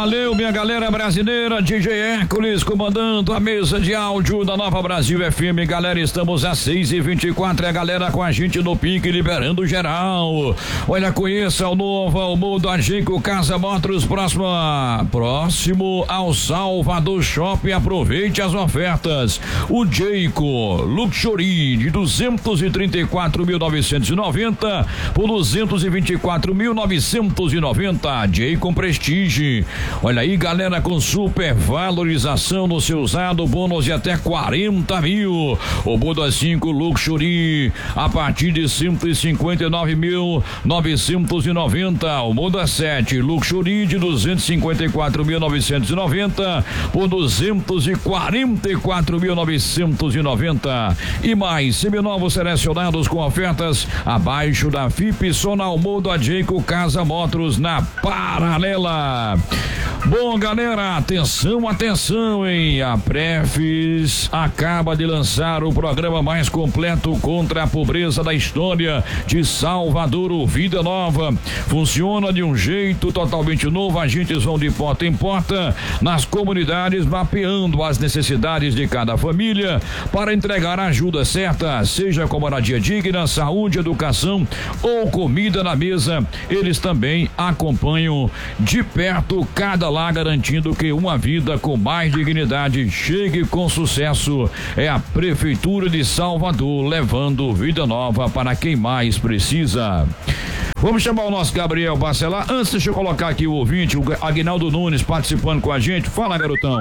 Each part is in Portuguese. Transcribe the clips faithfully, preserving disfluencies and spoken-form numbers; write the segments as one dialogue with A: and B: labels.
A: Valeu, minha galera brasileira, D J Hércules comandando a mesa de áudio da Nova Brasil F M. Galera, estamos às seis e vinte e quatro, é a galera com a gente no pique, liberando geral. Olha, conheça o novo Almudo Agico Casa Motors, próximo, próximo ao Salvador Shopping. Aproveite as ofertas. O Jayco Luxury de duzentos e trinta e quatro mil novecentos e noventa por duzentos e vinte e quatro mil novecentos e noventa. Jayco Prestige. Olha aí, galera, com super valorização no seu usado, bônus de até quarenta mil. O Buda cinco Luxury a partir de cento e cinquenta e nove mil novecentos e noventa. O Buda sete Luxury de duzentos e cinquenta e quatro mil novecentos e noventa por duzentos e quarenta e quatro mil novecentos e noventa. E mais seminovos selecionados com ofertas abaixo da F I P só na Almudo Agico Casa Motors, na Paralela. Bom, galera, atenção, atenção, hein? A Prefis acaba de lançar o programa mais completo contra a pobreza da história de Salvador, o Vida Nova. Funciona de um jeito totalmente novo. Agentes vão de porta em porta nas comunidades, mapeando as necessidades de cada família para entregar a ajuda certa, seja com moradia digna, saúde, educação ou comida na mesa. Eles também acompanham de perto cada lá, garantindo que uma vida com mais dignidade chegue com sucesso. É a Prefeitura de Salvador levando vida nova para quem mais precisa. Vamos chamar o nosso Gabriel Bacelar. Antes, deixa eu colocar aqui o ouvinte, o Aguinaldo Nunes participando com a gente. Fala, garotão.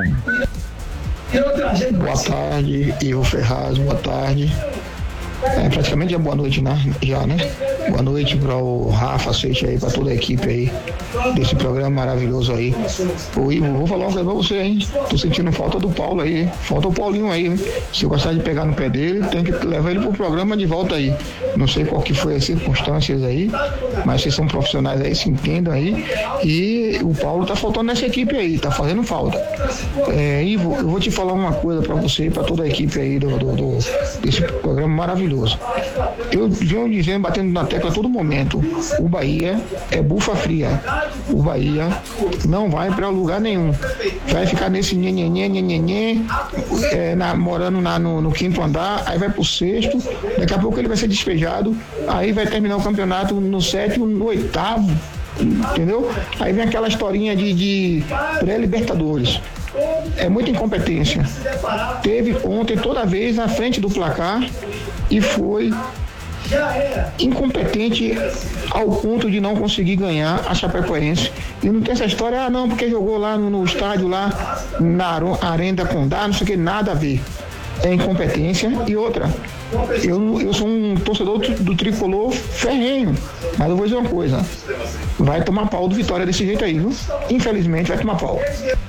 B: Boa tarde, Ivo Ferraz, boa tarde. É, praticamente é boa noite, né? Já, né? Boa noite para o Rafa Seixas aí, para toda a equipe aí desse programa maravilhoso aí. Ô Ivo, vou falar uma coisa pra você, hein? Tô sentindo falta do Paulo aí, falta o Paulinho aí, hein? Se eu gostar de pegar no pé dele, tem que levar ele pro programa de volta aí. Não sei qual que foi as circunstâncias aí, mas vocês são profissionais aí, se entendam aí. E o Paulo tá faltando nessa equipe aí, tá fazendo falta. É, Ivo, eu vou te falar uma coisa pra você e pra toda a equipe aí do, do, do desse programa maravilhoso. Eu venho dizendo, batendo na tecla a todo momento, o Bahia é bufa fria. O Bahia não vai para lugar nenhum. Vai ficar nesse nhenhenhê, nhenhenhê, é, na, morando na, no, no quinto andar, aí vai pro sexto, daqui a pouco ele vai ser despejado, aí vai terminar o campeonato no sétimo, no oitavo, entendeu? Aí vem aquela historinha de, de pré-libertadores. É muita incompetência. Teve ontem toda vez na frente do placar e foi incompetente ao ponto de não conseguir ganhar a Chapecoense. E não tem essa história, ah não, porque jogou lá no, no estádio lá na Arena Condá, não sei o que, nada a ver. É incompetência. E outra, eu, eu sou um torcedor do, do tricolor ferrenho, mas eu vou dizer uma coisa, vai tomar pau do Vitória desse jeito aí, viu? Infelizmente vai tomar pau.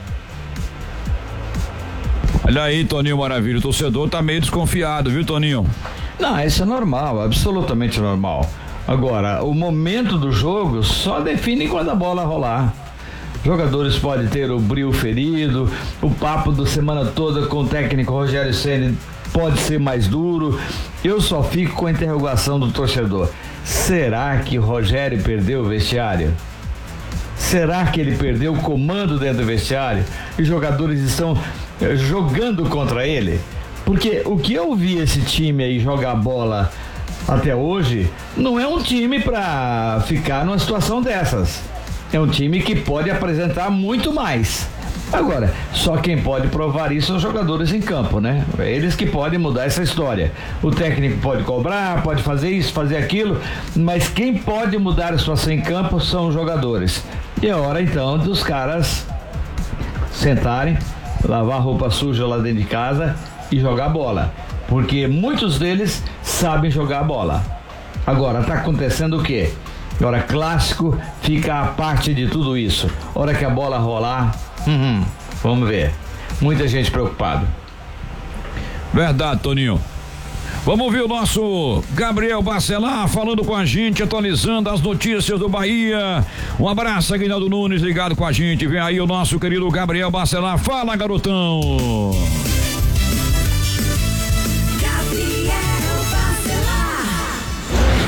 A: Olha aí, Toninho Maravilha, o torcedor tá meio desconfiado, viu, Toninho?
C: Não, isso é normal, absolutamente normal. Agora, o momento do jogo só define quando a bola rolar. Jogadores podem ter o brilho ferido, o papo da semana toda com o técnico Rogério Ceni pode ser mais duro. Eu só fico com a interrogação do torcedor. Será que o Rogério perdeu o vestiário? Será que ele perdeu o comando dentro do vestiário? E os jogadores estão jogando contra ele? Porque o que eu vi esse time aí jogar bola até hoje não é um time para ficar numa situação dessas. É um time que pode apresentar muito mais. Agora, só quem pode provar isso são os jogadores em campo, né? É eles que podem mudar essa história. O técnico pode cobrar, pode fazer isso, fazer aquilo, mas quem pode mudar a situação em campo são os jogadores. E é hora então dos caras sentarem, lavar roupa suja lá dentro de casa e jogar bola, porque muitos deles sabem jogar bola. Agora tá acontecendo o quê? Hora clássico fica a parte de tudo isso. Hora que a bola rolar, hum, vamos ver. Muita gente preocupada.
A: Verdade, Toninho. Vamos ver o nosso Gabriel Bacelar falando com a gente, atualizando as notícias do Bahia. Um abraço, Aguinaldo Nunes, ligado com a gente. Vem aí o nosso querido Gabriel Bacelar. Fala, garotão.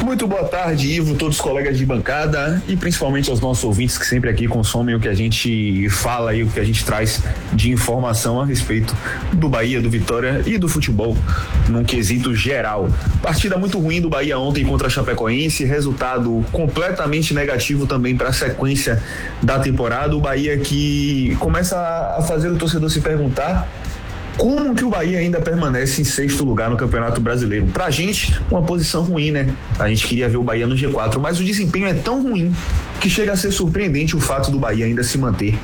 D: Muito boa tarde, Ivo, todos os colegas de bancada e principalmente aos nossos ouvintes que sempre aqui consomem o que a gente fala e o que a gente traz de informação a respeito do Bahia, do Vitória e do futebol num quesito geral. Partida muito ruim do Bahia ontem contra a Chapecoense, resultado completamente negativo também para a sequência da temporada. O Bahia que começa a fazer o torcedor se perguntar como que o Bahia ainda permanece em sexto lugar no Campeonato Brasileiro. Pra gente, uma posição ruim, né? A gente queria ver o Bahia no G quatro, mas o desempenho é tão ruim que chega a ser surpreendente o fato do Bahia ainda se manter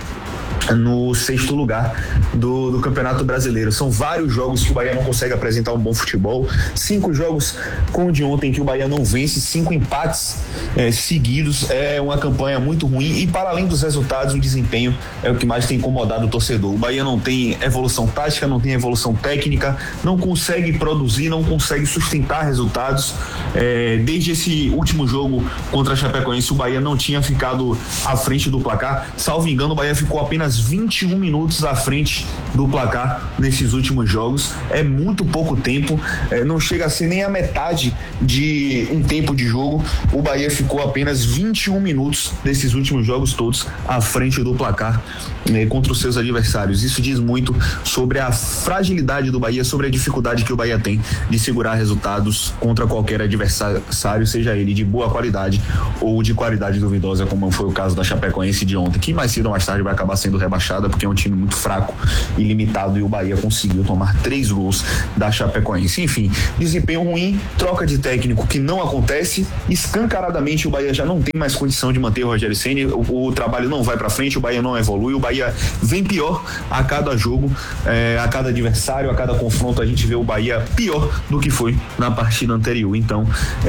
D: no sexto lugar do, do Campeonato Brasileiro. São vários jogos que o Bahia não consegue apresentar um bom futebol, cinco jogos com o de ontem que o Bahia não vence, cinco empates é, seguidos, é uma campanha muito ruim e para além dos resultados, o desempenho é o que mais tem incomodado o torcedor. O Bahia não tem evolução tática, não tem evolução técnica, não consegue produzir, não consegue sustentar resultados. É, desde esse último jogo contra a Chapecoense, o Bahia não tinha ficado à frente do placar, salvo engano, o Bahia ficou apenas vinte e um minutos à frente do placar nesses últimos jogos. É muito pouco tempo, é, não chega a ser nem a metade de um tempo de jogo. O Bahia ficou apenas vinte e um minutos desses últimos jogos todos à frente do placar, né, contra os seus adversários. Isso diz muito sobre a fragilidade do Bahia, sobre a dificuldade que o Bahia tem de segurar resultados contra qualquer adversário, seja ele de boa qualidade ou de qualidade duvidosa, como foi o caso da Chapecoense de ontem, que mais cedo ou mais tarde vai acabar sendo rebaixada porque é um time muito fraco e limitado, e o Bahia conseguiu tomar três gols da Chapecoense. Enfim, desempenho ruim, troca de técnico que não acontece, escancaradamente o Bahia já não tem mais condição de manter o Rogério Ceni, o, o trabalho não vai pra frente, o Bahia não evolui, o Bahia vem pior a cada jogo, é, a cada adversário, a cada confronto a gente vê o Bahia pior do que foi na partida anterior. Então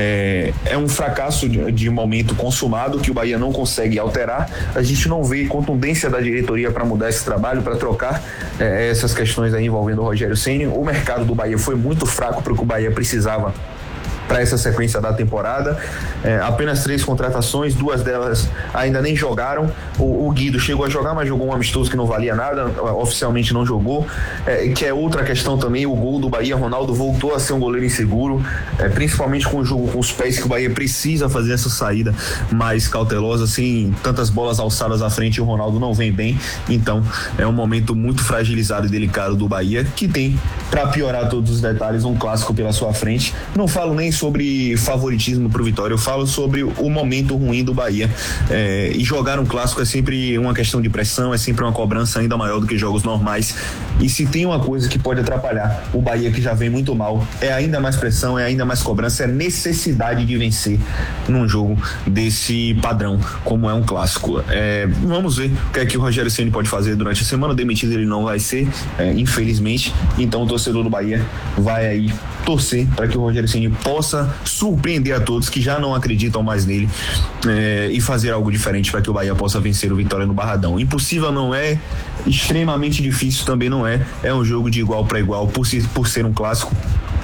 D: é, é um fracasso de, de momento consumado que o Bahia não consegue alterar. A gente não vê contundência da diretoria para mudar esse trabalho, para trocar é, essas questões aí envolvendo o Rogério Ceni. O mercado do Bahia foi muito fraco para o que o Bahia precisava para essa sequência da temporada. É, apenas três contratações, duas delas ainda nem jogaram. O, o Guido chegou a jogar, mas jogou um amistoso que não valia nada, oficialmente não jogou, é, que é outra questão também. O gol do Bahia, Ronaldo voltou a ser um goleiro inseguro, é, principalmente com o jogo com os pés, que o Bahia precisa fazer essa saída mais cautelosa, assim, tantas bolas alçadas à frente, o Ronaldo não vem bem. Então é um momento muito fragilizado e delicado do Bahia, que tem, para piorar todos os detalhes, um clássico pela sua frente. Não falo nem sobre favoritismo pro Vitória, eu falo sobre o momento ruim do Bahia, é, e jogar um clássico é sempre uma questão de pressão, é sempre uma cobrança ainda maior do que jogos normais, e se tem uma coisa que pode atrapalhar o Bahia, que já vem muito mal, é ainda mais pressão, é ainda mais cobrança, é necessidade de vencer num jogo desse padrão, como é um clássico. É, vamos ver o que é que o Rogério Ceni pode fazer durante a semana. Demitido ele não vai ser, é, infelizmente, então o torcedor do Bahia vai aí torcer para que o Rogério Ceni possa surpreender a todos que já não acreditam mais nele, é, e fazer algo diferente para que o Bahia possa vencer o Vitória no Barradão. Impossível não é, extremamente difícil também não é, é um jogo de igual para igual, por, si, por ser um clássico.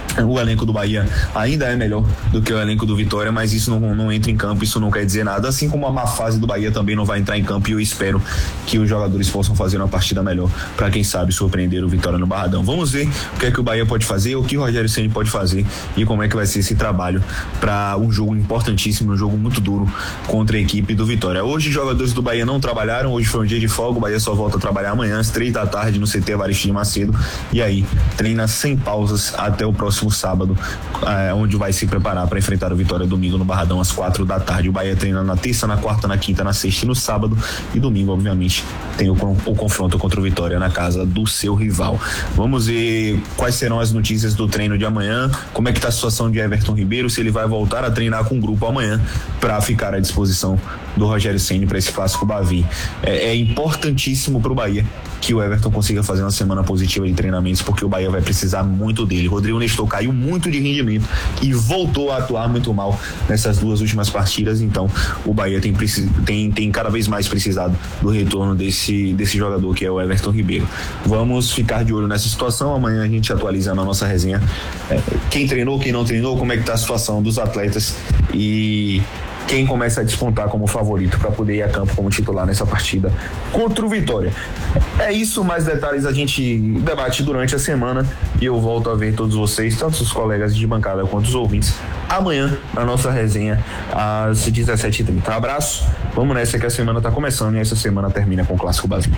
D: O elenco do Bahia ainda é melhor do que o elenco do Vitória, mas isso não, não entra em campo, isso não quer dizer nada, assim como a má fase do Bahia também não vai entrar em campo, e eu espero que os jogadores possam fazer uma partida melhor para, quem sabe, surpreender o Vitória no Barradão. Vamos ver o que é que o Bahia pode fazer, o que o Rogério Ceni pode fazer e como é que vai ser esse trabalho para um jogo importantíssimo, um jogo muito duro contra a equipe do Vitória. Hoje os jogadores do Bahia não trabalharam, hoje foi um dia de folga, o Bahia só volta a trabalhar amanhã às três da tarde no C T Evaristo de Macedo, e aí treina sem pausas até o próximo sábado, é, onde vai se preparar para enfrentar o Vitória domingo no Barradão às quatro da tarde. O Bahia treina na terça, na quarta, na quinta, na sexta e no sábado, e domingo, obviamente, tem o, o confronto contra o Vitória na casa do seu rival. Vamos ver quais serão as notícias do treino de amanhã, como é que tá a situação de Everton Ribeiro, se ele vai voltar a treinar com o grupo amanhã para ficar à disposição do Rogério Ceni para esse clássico Bavi. É, é importantíssimo para o Bahia que o Everton consiga fazer uma semana positiva de treinamentos, porque o Bahia vai precisar muito dele. Rodrigo Nestor caiu muito de rendimento e voltou a atuar muito mal nessas duas últimas partidas, então o Bahia tem, tem, tem cada vez mais precisado do retorno desse, desse jogador, que é o Everton Ribeiro. Vamos ficar de olho nessa situação, amanhã a gente atualiza na nossa resenha é, quem treinou, quem não treinou, como é que tá a situação dos atletas e quem começa a despontar como favorito para poder ir a campo como titular nessa partida contra o Vitória. É isso, mais detalhes a gente debate durante a semana e eu volto a ver todos vocês, tanto os colegas de bancada quanto os ouvintes, amanhã na nossa resenha às dezessete e trinta. Um abraço, vamos nessa que a semana tá começando e essa semana termina com o Clássico Brasil.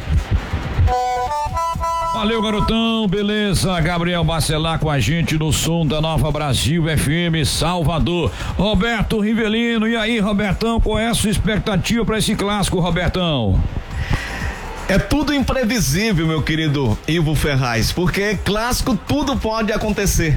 A: Valeu, garotão, beleza? Gabriel Bacelar com a gente no som da Nova Brasil F M Salvador. Roberto Rivelino, e aí, Robertão, qual é a sua expectativa para esse clássico, Robertão?
E: É tudo imprevisível, meu querido Ivo Ferraz, porque clássico tudo pode acontecer.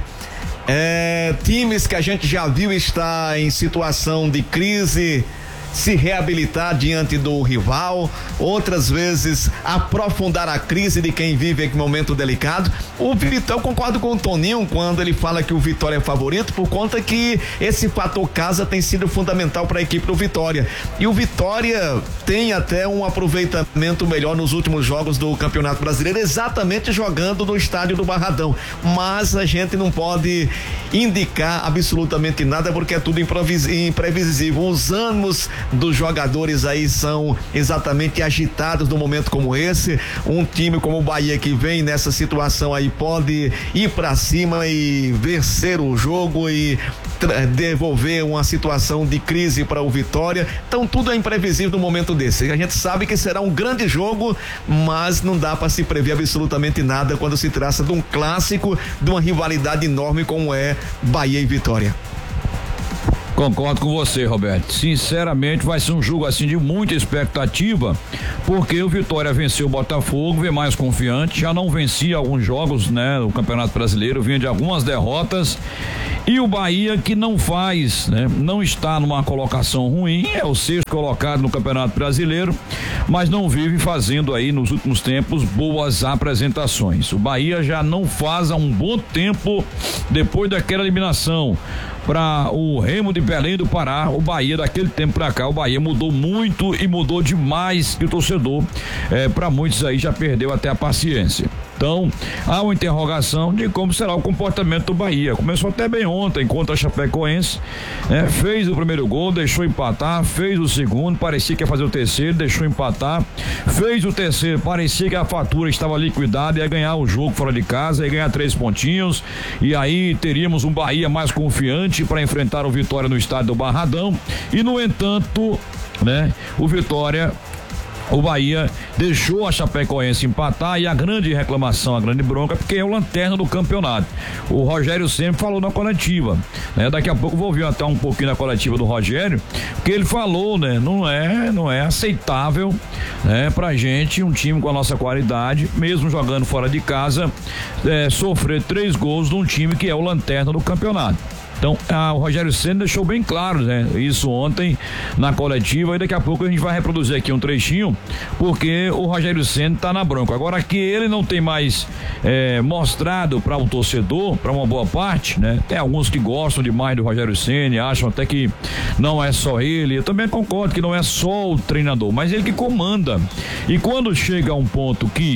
E: É, times que a gente já viu estar em situação de crise, se reabilitar diante do rival, outras vezes aprofundar a crise de quem vive em momento delicado. O Vitória, eu concordo com o Toninho quando ele fala que o Vitória é favorito, por conta que esse fator casa tem sido fundamental para a equipe do Vitória, e o Vitória tem até um aproveitamento melhor nos últimos jogos do Campeonato Brasileiro, exatamente jogando no estádio do Barradão, mas a gente não pode indicar absolutamente nada porque é tudo imprevisível. Os ânimos dos jogadores aí são exatamente agitados num momento como esse. Um time como o Bahia, que vem nessa situação aí, pode ir pra cima e vencer o jogo e devolver uma situação de crise para o Vitória. Então tudo é imprevisível no momento desse. A gente sabe que será um grande jogo, mas não dá para se prever absolutamente nada quando se trata de um clássico, de uma rivalidade enorme como é Bahia e Vitória.
A: Concordo com você, Roberto. Sinceramente, vai ser um jogo assim de muita expectativa, porque o Vitória venceu o Botafogo, vem mais confiante, já não vencia alguns jogos, né, no Campeonato Brasileiro, vinha de algumas derrotas, e o Bahia, que não faz, né, não está numa colocação ruim, é o sexto colocado no Campeonato Brasileiro, mas não vive fazendo aí nos últimos tempos boas apresentações. O Bahia já não faz há um bom tempo, depois daquela eliminação para o Remo de Belém do Pará, o Bahia daquele tempo para cá, o Bahia mudou muito e mudou demais, que o torcedor, é, para muitos aí já perdeu até a paciência. Então, há uma interrogação de como será o comportamento do Bahia. Começou até bem ontem contra a Chapecoense, né? Fez o primeiro gol, deixou empatar, fez o segundo, parecia que ia fazer o terceiro, deixou empatar, fez o terceiro, parecia que a fatura estava liquidada, ia ganhar o jogo fora de casa, ia ganhar três pontinhos, e aí teríamos um Bahia mais confiante para enfrentar o Vitória no estádio do Barradão, e no entanto, né, o Vitória, o Bahia deixou a Chapecoense empatar, e a grande reclamação, a grande bronca, porque é o lanterna do campeonato. O Rogério sempre falou na coletiva, né? Daqui a pouco vou ouvir até um pouquinho na coletiva do Rogério, porque ele falou, né? Não é, não é aceitável, né, pra gente, um time com a nossa qualidade, mesmo jogando fora de casa, é, sofrer três gols de um time que é o lanterna do campeonato. Então, ah, o Rogério Ceni deixou bem claro, né, isso ontem na coletiva, e daqui a pouco a gente vai reproduzir aqui um trechinho, porque o Rogério Ceni tá na bronca. Agora, que ele não tem mais é, mostrado para o torcedor, para uma boa parte, né? Tem alguns que gostam demais do Rogério Ceni, acham até que não é só ele. Eu também concordo que não é só o treinador, mas ele que comanda. E quando chega a um ponto que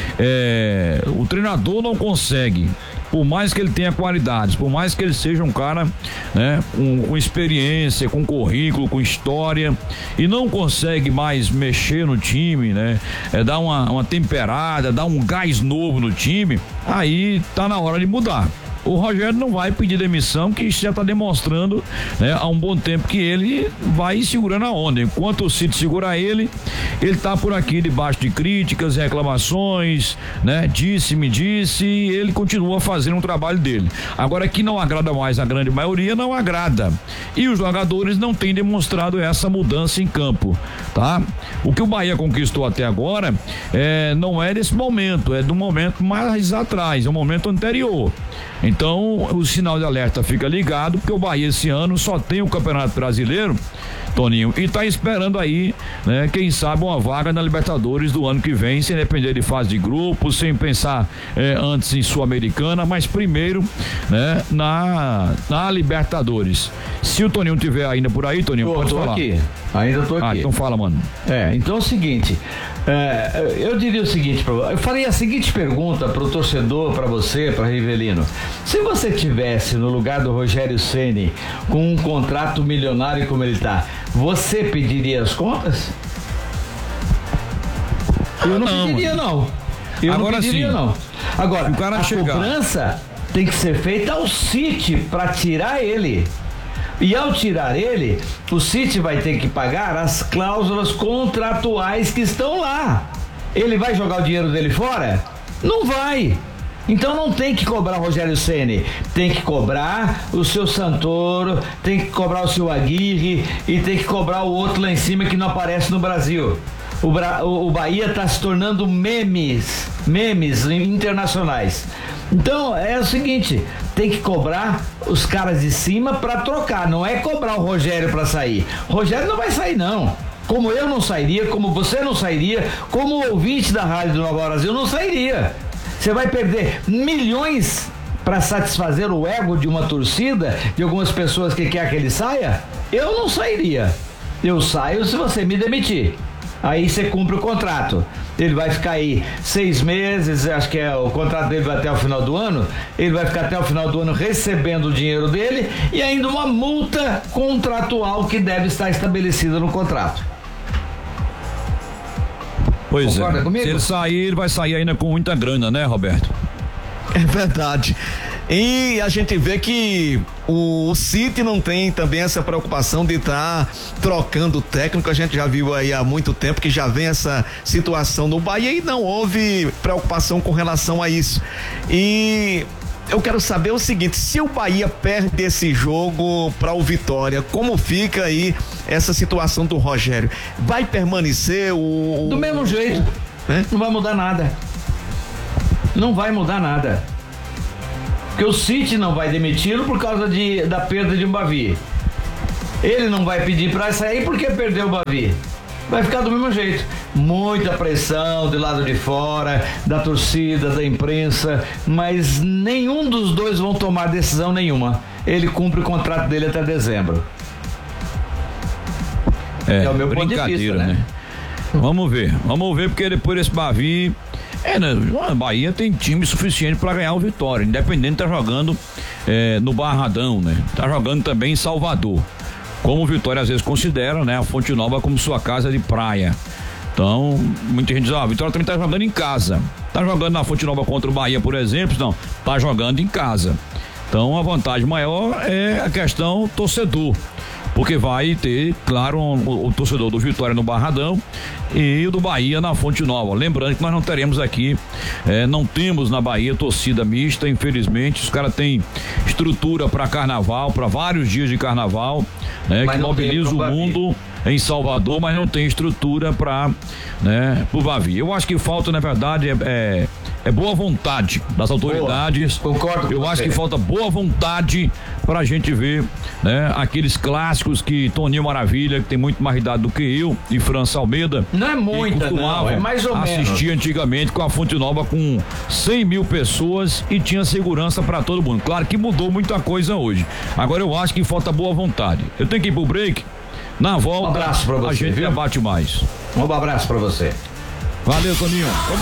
A: é, o treinador não consegue, por mais que ele tenha qualidades, por mais que ele seja um cara, né, com, com experiência, com currículo, com história, e não consegue mais mexer no time, né, é, dar uma, uma temperada, dar um gás novo no time, aí tá na hora de mudar. O Rogério não vai pedir demissão, que já está demonstrando, né, há um bom tempo que ele vai segurando a onda. Enquanto o City segura ele, ele está por aqui debaixo de críticas, reclamações, né? Disse, me disse, e ele continua fazendo um trabalho dele. Agora, que não agrada mais a grande maioria, não agrada. E os jogadores não têm demonstrado essa mudança em campo, tá? O que o Bahia conquistou até agora é, não é desse momento, é do momento mais atrás, é um momento anterior. Então, o sinal de alerta fica ligado, porque o Bahia esse ano só tem o Campeonato Brasileiro, Toninho, e tá esperando aí, né, quem sabe uma vaga na Libertadores do ano que vem, sem depender de fase de grupo, sem pensar eh, antes em Sul-Americana, mas primeiro, né, na, na Libertadores. Se o Toninho tiver ainda por aí, Toninho,
C: Pô,
A: pode
C: tô
A: falar.
C: Aqui. Ainda tô aqui.
A: Ah, então fala, mano.
C: É, então é o seguinte, é, eu diria o seguinte, eu farei a seguinte pergunta pro torcedor, para você, para Rivelino. Se você tivesse no lugar do Rogério Ceni com um contrato milionário como ele tá, você pediria as contas? Eu não, não pediria não. Eu
A: Agora
C: não pediria
A: sim.
C: não. Agora,
A: o cara
C: a
A: chegar.
C: cobrança tem que ser feita ao City para tirar ele. E ao tirar ele, o City vai ter que pagar as cláusulas contratuais que estão lá. Ele vai jogar o dinheiro dele fora? Não vai. Então não tem que cobrar o Rogério Ceni, tem que cobrar o seu Santoro, tem que cobrar o seu Aguirre e tem que cobrar o outro lá em cima que não aparece no Brasil. O, Bra... o Bahia está se tornando memes, memes internacionais. Então é o seguinte, tem que cobrar os caras de cima para trocar, não é cobrar o Rogério para sair. O Rogério não vai sair não. Como eu não sairia, como você não sairia, como o ouvinte da Rádio do Nova Brasil não sairia. Você vai perder milhões para satisfazer o ego de uma torcida, de algumas pessoas que quer que ele saia? Eu não sairia. Eu saio se você me demitir. Aí você cumpre o contrato. Ele vai ficar aí seis meses, acho que é, o contrato dele vai até o final do ano. Ele vai ficar até o final do ano recebendo o dinheiro dele e ainda uma multa contratual que deve estar estabelecida no contrato.
A: Pois
C: Concorda
A: é,
C: comigo?
A: Se ele sair, ele vai sair ainda com muita grana, né, Roberto?
E: É verdade. E a gente vê que o, o City não tem também essa preocupação de estar tá trocando técnico. A gente já viu aí há muito tempo que já vem essa situação no Bahia e não houve preocupação com relação a isso. E eu quero saber o seguinte, se o Bahia perde esse jogo para o Vitória, como fica aí essa situação do Rogério? Vai permanecer o...
C: Do mesmo jeito,
E: é?
C: Não vai mudar nada. Não vai mudar nada. Porque o City não vai demiti-lo por causa de, da perda de um Bavi. Ele não vai pedir para sair porque perdeu o Bavi. Vai ficar do mesmo jeito. Muita pressão do lado de fora, da torcida, da imprensa, mas nenhum dos dois vão tomar decisão nenhuma. Ele cumpre o contrato dele até dezembro.
A: É,
C: É o meu ponto de vista, né?
A: né? Vamos ver, vamos ver, porque depois desse Bavi, é, né? A Bahia tem time suficiente para ganhar o Vitória, independente de tá jogando é, no Barradão, né? Tá jogando também em Salvador. Como o Vitória às vezes considera, né, a Fonte Nova como sua casa de praia. Então, muita gente diz, ah, a Vitória também tá jogando em casa. Tá jogando na Fonte Nova contra o Bahia, por exemplo, não, tá jogando em casa. Então, a vantagem maior é a questão torcedor. Porque vai ter, claro, um, o, o torcedor do Vitória no Barradão e o do Bahia na Fonte Nova. Lembrando que nós não teremos aqui, é, não temos na Bahia torcida mista, infelizmente. Os caras têm estrutura para carnaval, para vários dias de carnaval, né, que mobiliza o mundo em Salvador, mas não tem estrutura para, né, o Bavi. Eu acho que falta, na verdade, é, é, é boa vontade das autoridades.
C: Boa. Concordo com
A: Eu
C: você.
A: acho que falta boa vontade para a gente ver, né, aqueles clássicos que Toninho Maravilha, que tem muito mais idade do que eu, e França Almeida,
C: Não é muita, não, é mais ou menos.
A: assistir antigamente com a Fonte Nova com cem mil pessoas e tinha segurança para todo mundo. Claro que mudou muita coisa hoje. Agora eu acho que falta boa vontade. Eu tenho que ir pro break. Na volta,
C: Um abraço pra você,
A: a gente
C: viu?
A: debate mais.
C: Um abraço pra você.
A: Valeu, Toninho.